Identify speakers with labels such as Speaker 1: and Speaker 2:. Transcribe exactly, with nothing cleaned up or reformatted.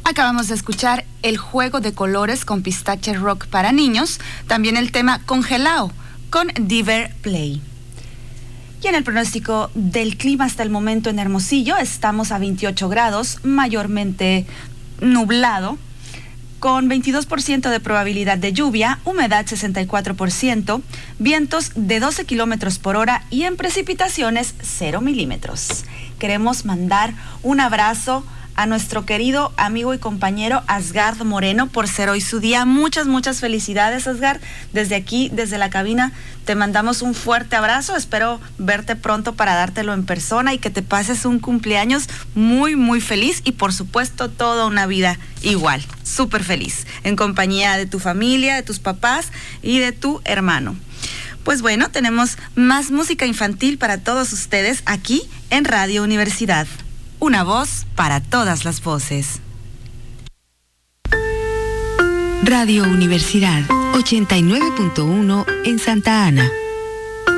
Speaker 1: Acabamos de escuchar El juego de colores con Pistache Rock para niños, también el tema Congelao con Diver Play. Y en el pronóstico del clima hasta el momento en Hermosillo estamos a veintiocho grados, mayormente nublado, con veintidós por ciento de probabilidad de lluvia, humedad sesenta y cuatro por ciento, vientos de doce kilómetros por hora y en precipitaciones cero milímetros. Queremos mandar un abrazo a nuestro querido amigo y compañero Asgard Moreno por ser hoy su día. Muchas, muchas felicidades, Asgard. Desde aquí, desde la cabina, te mandamos un fuerte abrazo. Espero verte pronto para dártelo en persona y que te pases un cumpleaños muy, muy feliz y, por supuesto, toda una vida igual, súper feliz, en compañía de tu familia, de tus papás y de tu hermano. Pues bueno, tenemos más música infantil para todos ustedes aquí en Radio Universidad. Una voz para todas las voces.
Speaker 2: Radio Universidad ochenta y nueve punto uno en Santa Ana.